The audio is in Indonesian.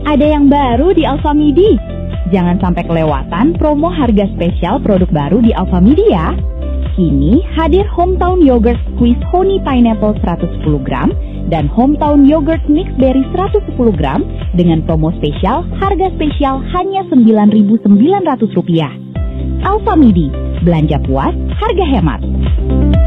Ada yang baru di Alfamidi. Jangan sampai kelewatan promo harga spesial produk baru di Alfamidi ya. Kini hadir Hometown Yogurt Squeeze Honey Pineapple 110 gram dan Hometown Yogurt Mixed Berry 110 gram dengan promo spesial harga spesial hanya Rp9.900. Alfamidi, belanja puas, harga hemat.